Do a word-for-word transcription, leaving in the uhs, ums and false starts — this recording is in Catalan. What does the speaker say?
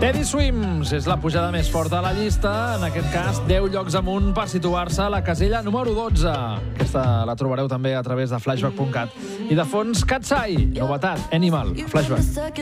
Teddy Swims és la pujada més forta a la llista, en aquest cas deu llocs amunt per situar-se a la casella número dotze. Aquesta la trobareu també a través de flashback punt cat. I de fons, Katseye, novetat, Animal, a Flashback.